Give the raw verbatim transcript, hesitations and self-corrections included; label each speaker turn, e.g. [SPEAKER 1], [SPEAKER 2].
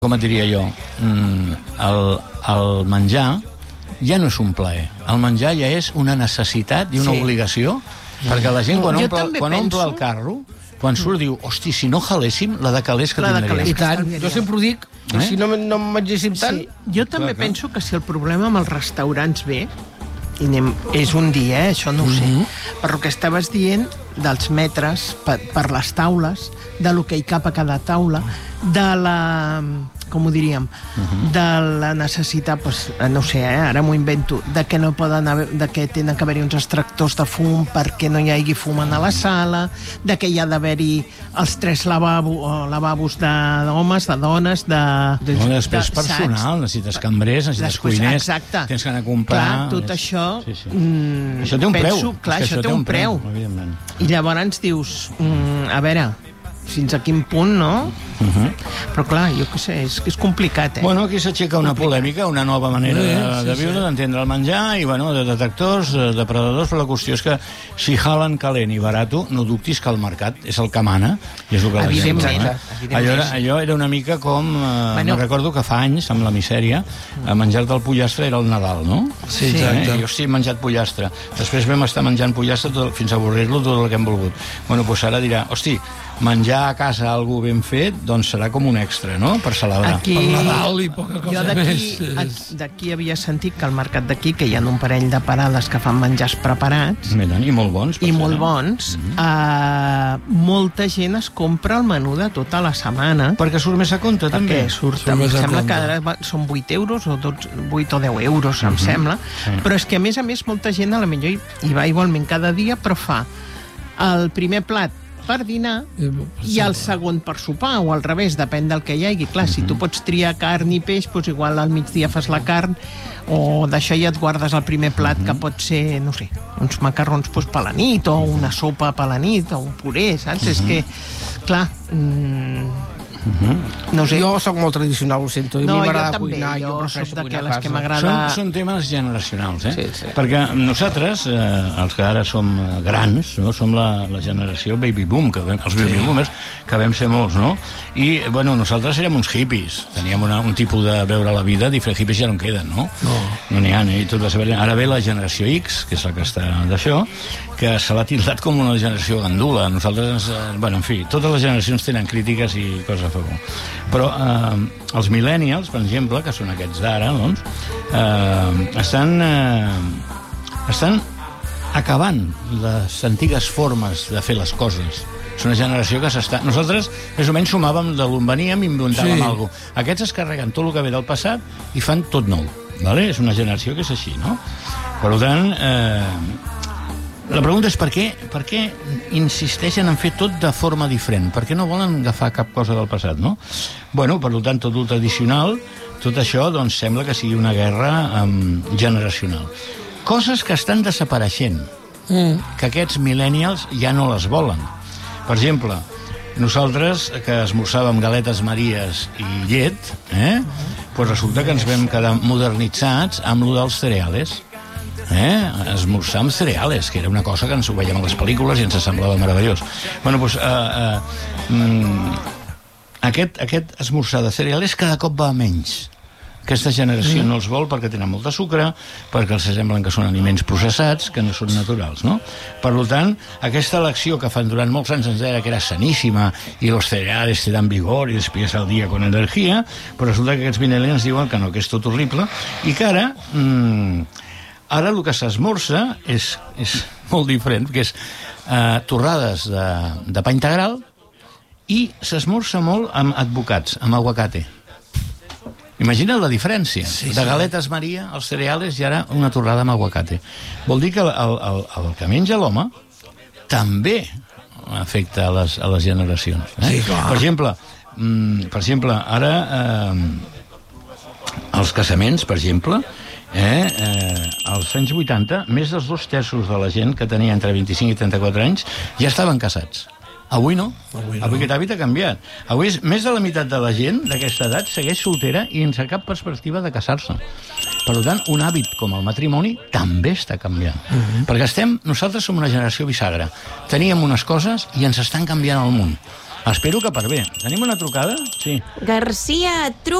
[SPEAKER 1] com et diria jo, el, el menjar ja no és un plaer. El menjar ja és una necessitat i una sí. obligació, perquè la gent, quan, omple, quan penso... omple el carro, quan surt, diu, hosti, si no jaléssim, la de calés que tindríem.
[SPEAKER 2] I tant, jo sempre ho dic, eh? si no, no mengéssim tant...
[SPEAKER 3] Sí. Jo també clar, penso que si el problema amb els restaurants ve, i anem, és un dia, eh, això no ho sé, mm-hmm. per el que estaves dient dels metres per, per les taules, de lo que hi cap a cada taula, de la... com ho diríem, uh-huh. de la necessitat, pues, no sé, eh, ara m'ho invento, de que no poden haver, de que tenen que haver-hi uns extractors de fum perquè no hi hagi fum a la sala, de que hi ha d'haver-hi els tres lavabo, o lavabos d'homes, de dones, de...
[SPEAKER 1] de no, després de, personal, saps? Necessites cambrers, necessites després, cuiners,
[SPEAKER 3] exacte.
[SPEAKER 1] Tens que anar a comprar...
[SPEAKER 3] Clar, tot és... això...
[SPEAKER 1] Sí, sí. Mm, això té un
[SPEAKER 3] penso,
[SPEAKER 1] preu.
[SPEAKER 3] Clar, això, això té un preu. preu. I llavors dius, mm, a veure... fins a quin punt, no? Uh-huh. Però clar, jo què sé, és, és complicat, eh?
[SPEAKER 1] Bueno, aquí s'aixeca una polèmica, una nova manera de, de viure, sí, sí. d'entendre el menjar, i bueno, de detectors, de depredadors, però la qüestió és que si jalen calent i barato, no dubtis que el mercat és el que mana, i és el que la gent... Allò era, allò era una mica com... Eh, bueno. Me recordo que fa anys, amb la misèria, a menjar-te el pollastre era el Nadal, no?
[SPEAKER 2] Sí, exacte.
[SPEAKER 1] Eh? Jo sí he menjat pollastre. Després vam estar menjant pollastre tot, fins a avorrir-lo tot el que hem volgut. Bueno, doncs ara dirà, hosti, menjar a casa algú ben fet, doncs serà com un extra, no?, per celebrar.
[SPEAKER 3] Aquí,
[SPEAKER 2] per Nadal i poca cosa
[SPEAKER 3] jo
[SPEAKER 2] més.
[SPEAKER 3] D'aquí havia sentit que al mercat d'aquí, que hi ha un parell de parades que fan menjars preparats...
[SPEAKER 1] Mira, i molt bons.
[SPEAKER 3] I molt bons. Mm-hmm. uh, molta gent es compra el menú de tota la setmana.
[SPEAKER 1] Perquè surt més a compte, també.
[SPEAKER 3] Perquè surt, surt em sembla que ara són vuit euros, o dotze, vuit o deu euros, mm-hmm. em sembla. Sí. Però és que, a més a més, molta gent, a la millor hi, hi va igualment cada dia, però fa el primer plat per dinar i el segon per sopar, o al revés, depèn del que hi hagi. Clar, si tu pots triar carn i peix, doncs igual al migdia fas la carn, o d'això ja et guardes el primer plat, que pot ser, no sé, uns macarrons doncs, per la nit, o una sopa per la nit, o un puré, saps? És que, clar... Mm,
[SPEAKER 2] Uh-huh. no sé. Jo soc molt tradicional, ho sento, i
[SPEAKER 3] no,
[SPEAKER 2] a mi m'agrada
[SPEAKER 3] també,
[SPEAKER 2] cuinar,
[SPEAKER 3] jo,
[SPEAKER 2] jo
[SPEAKER 3] soc d'aquelles que m'agrada...
[SPEAKER 1] Són, són temes generacionals, eh?
[SPEAKER 2] Sí, sí.
[SPEAKER 1] Perquè nosaltres, eh, els que ara som grans, no? Som la, la generació baby boom, que vam, els baby sí. boomers, que vam ser molts, no? I, bueno, nosaltres érem uns hippies, teníem una, un tipus de veure la vida, diferents hippies ja no en queden, no? No. No n'hi ha, eh? I tot va ser... Ara ve la generació X, que és la que està d'això, que se l'ha tildat com una generació gandula. Nosaltres, ens, eh, bueno, en fi, totes les generacions tenen crítiques i coses a favor. Però eh, els millennials, per exemple, que són aquests d'ara, doncs, eh, estan, eh, estan acabant les antigues formes de fer les coses. És una generació que s'està... Nosaltres, més o menys, sumàvem de l'on veníem i inventàvem sí. alguna cosa. Aquests es carreguen tot el que ve del passat i fan tot nou. Vale? És una generació que és així, no? Per tant, eh, la pregunta és per què, per què insisteixen en fer tot de forma diferent? Per què no volen agafar cap cosa del passat, no? Bueno, per tant, tot el tradicional, tot això, doncs, sembla que sigui una guerra um, generacional. Coses que estan desapareixent, mm. que aquests millennials ja no les volen. Per exemple, nosaltres, que esmorzàvem galetes maries i llet, eh? Pues resulta que ens vam quedar modernitzats amb lo dels cereales. Eh? Esmorzar amb cereales, que era una cosa que ens ho veiem a les pel·lícules i ens semblava meravellós. Bueno, doncs, eh, eh, mm, aquest, aquest esmorzar de cereales cada cop va a menys. Aquesta generació mm. no els vol perquè tenen molta sucre, perquè els semblen que són aliments processats, que no són naturals, no? Per tant, aquesta elecció que fan durant molts anys ens deia que era saníssima i els cereales te dan vigor i despies el dia con energia, però resulta que aquests millennials diuen que no, que és tot horrible, i que ara... Mm, Ara el que s'esmorza és, és molt diferent, que és eh, torrades de, de pa integral, i s'esmorza molt amb advocats, amb aguacate. Imagina't la diferència. Sí, sí. De galetes Maria, els cereales, i ara una torrada amb aguacate. Vol dir que el, el, el que menja l'home també afecta a les, a les generacions. Eh?
[SPEAKER 2] Sí, clar.
[SPEAKER 1] Per exemple, mm, per exemple ara eh, els casaments, per exemple, Eh, eh, als anys vuitanta, més dels dos terços de la gent que tenia entre vint-i-cinc i trenta-quatre anys ja estaven casats. Avui no. Avui, no. Avui aquest hàbit ha canviat. Avui és, més de la meitat de la gent d'aquesta edat segueix soltera i sense cap perspectiva de casar-se. Per tant, un hàbit com el matrimoni també està canviant. Uh-huh. Perquè estem, nosaltres som una generació bisagra. Teníem unes coses i ens estan canviant el món. Espero que per bé. Tenim una trucada? Sí.
[SPEAKER 4] Garcia, truca.